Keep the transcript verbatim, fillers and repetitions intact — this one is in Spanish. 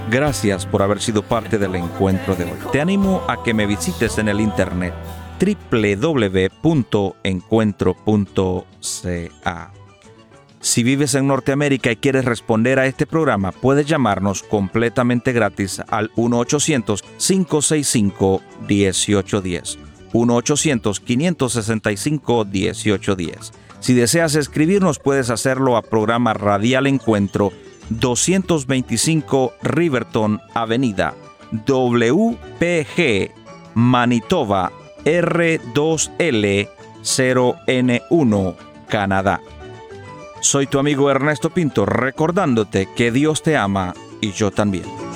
Gracias por haber sido parte del encuentro de hoy. Te animo a que me visites en el internet doble u doble u doble u punto encuentro punto c a. Si vives en Norteamérica y quieres responder a este programa, puedes llamarnos completamente gratis al uno ochocientos, cinco seis cinco, uno ocho uno cero. uno ochocientos, cinco seis cinco, uno ocho uno cero. Si deseas escribirnos, puedes hacerlo a programa Radial Encuentro, doscientos veinticinco Riverton Avenida, W P G, Manitoba, R dos L cero N uno, Canadá. Soy tu amigo Ernesto Pinto, recordándote que Dios te ama y yo también.